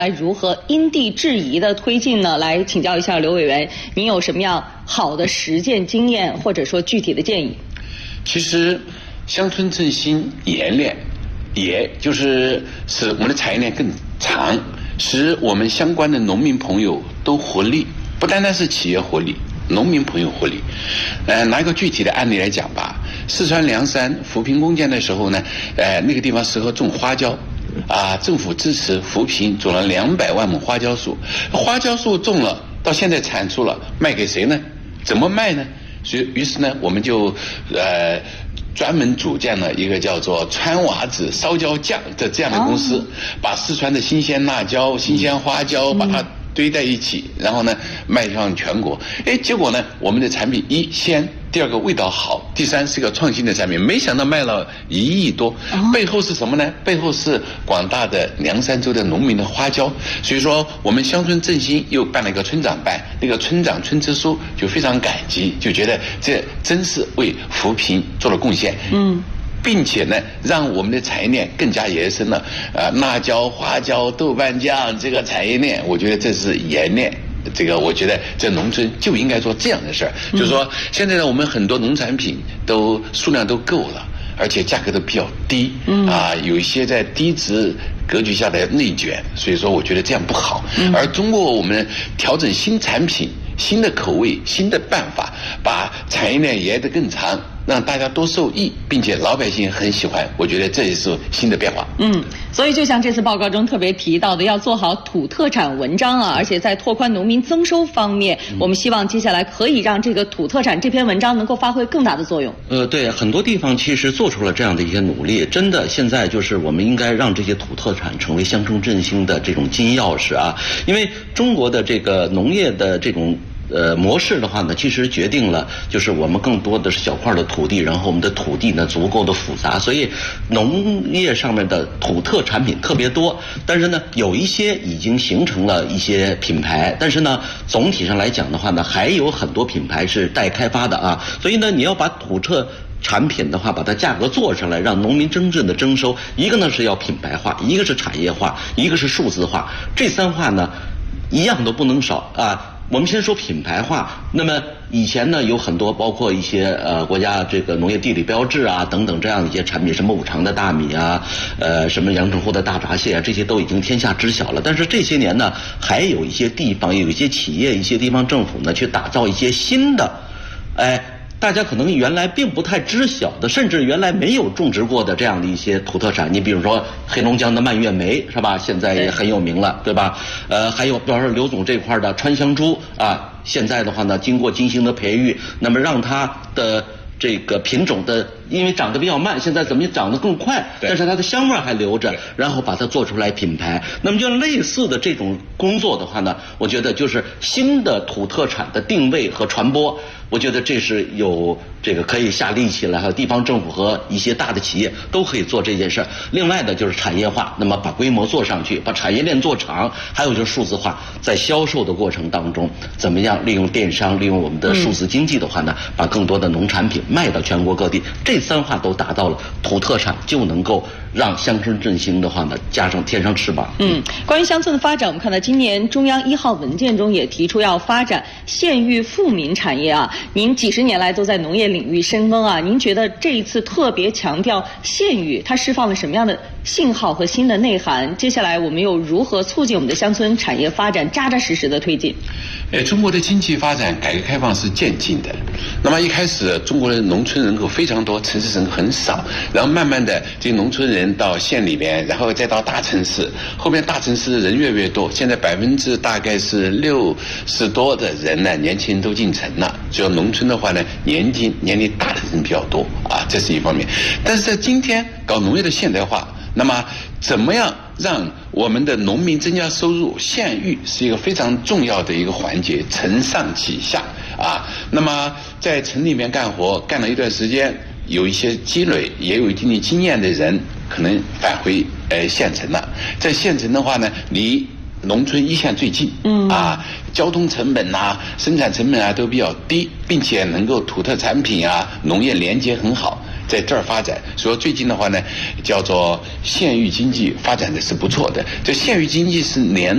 来如何因地制宜的推进呢？来请教一下刘委员，您有什么样好的实践经验，或者说具体的建议？ 其实乡村振兴冶炼，也就是使我们的产业链更长，使我们相关的农民朋友都活力，不单单是企业活力，农民朋友活力。拿一个具体的案例来讲吧，四川凉山扶贫攻坚的时候呢，那个地方适合种花椒。政府支持扶贫种了200万亩花椒树，花椒树种了，到现在产出了，卖给谁呢？怎么卖呢？所以，于是呢，我们就专门组建了一个叫做川娃子烧椒酱的这样的公司，把四川的新鲜辣椒、新鲜花椒，把它堆在一起，然后呢卖向全国。结果呢，我们的产品一鲜，第二个味道好，第三是个创新的产品，没想到卖了1亿多。背后是什么呢？背后是广大的凉山州的农民的花椒。所以说，我们乡村振兴又办了一个村长办，那个村长村支书就非常感激，就觉得这真是为扶贫做了贡献。并且呢，让我们的产业链更加延伸了。辣椒、花椒、豆瓣酱这个产业链，我觉得这是冶炼。这个我觉得在农村就应该做这样的事儿，就是说现在呢，我们很多农产品数量都够了，而且价格都比较低。有一些在低值格局下的内卷，所以说我觉得这样不好。而通过我们调整新产品、新的口味、新的办法，把产业链延得更长，让大家多受益，并且老百姓很喜欢，我觉得这也是新的变化。 所以就像这次报告中特别提到的，要做好土特产文章啊，而且在拓宽农民增收方面，我们希望接下来可以让这个土特产这篇文章能够发挥更大的作用。 对，很多地方其实做出了这样的一些努力，真的现在就是我们应该让这些土特产成为乡村振兴的这种金钥匙啊，因为中国的这个农业的这种模式的话呢，其实决定了就是我们更多的是小块的土地，然后我们的土地呢足够的复杂，所以农业上面的土特产品特别多。但是呢，有一些已经形成了一些品牌，但是呢，总体上来讲的话呢，还有很多品牌是待开发的啊。所以呢，你要把土特产品的话，把它价格做上来，让农民真正的征收。一个呢是要品牌化，一个是产业化，一个是数字化，这3化呢，一样都不能少啊。我们先说品牌化，那么以前呢有很多，包括一些国家这个农业地理标志啊等等这样的一些产品，什么五常的大米啊，什么阳澄湖的大闸蟹啊，这些都已经天下知晓了。但是这些年呢，还有一些地方，有一些企业，一些地方政府呢，去打造一些新的，大家可能原来并不太知晓的，甚至原来没有种植过的这样的一些土特产。你比如说黑龙江的蔓越莓，是吧？现在也很有名了，对吧？还有比方说刘总这块的川香猪啊，现在的话呢，经过精心的培育，那么让它的这个品种的，因为长得比较慢，现在怎么长得更快，但是它的香味还留着，然后把它做出来品牌。那么就类似的这种工作的话呢，我觉得就是新的土特产的定位和传播，我觉得这是有这个可以下力气来，还有地方政府和一些大的企业都可以做这件事儿。另外呢，就是产业化，那么把规模做上去，把产业链做长，还有就是数字化，在销售的过程当中，怎么样利用电商，利用我们的数字经济的话呢，把更多的农产品卖到全国各地。这3化都达到了，土特产就能够让乡村振兴的话呢，添上翅膀。 关于乡村的发展，我们看到今年中央1号文件中也提出要发展县域富民产业啊。您几十年来都在农业领域深耕啊，您觉得这一次特别强调县域，它释放了什么样的信号和新的内涵？接下来我们又如何促进我们的乡村产业发展扎扎实实的推进？ 中国的经济发展改革开放是渐进的，那么一开始中国的农村人口非常多，城市人口很少，然后慢慢的这些农村人到县里边，然后再到大城市，后面大城市人越多，现在大概是60%多的人呢，年轻人都进城了。所以农村的话呢，年龄大的人比较多啊，这是一方面。但是在今天搞农业的现代化，那么怎么样让我们的农民增加收入？县域是一个非常重要的一个环节，承上启下啊。那么在城里面干活干了一段时间，有一些积累，也有一定的经验的人，可能返回县城了。在县城的话呢，离农村一线最近，交通成本生产成本都比较低，并且能够土特产品农业连接很好，在这儿发展。所以最近的话呢，叫做县域经济发展的是不错的。这县域经济是